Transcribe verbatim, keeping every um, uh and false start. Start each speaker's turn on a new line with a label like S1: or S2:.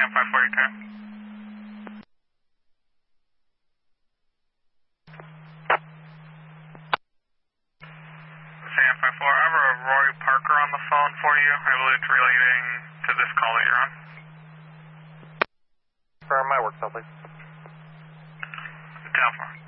S1: Sam five four, you can. Sam five four, I have a Roy Parker on the phone for you. I believe it's relating to this call that you're on.
S2: For my work cell, please.
S1: Alpha.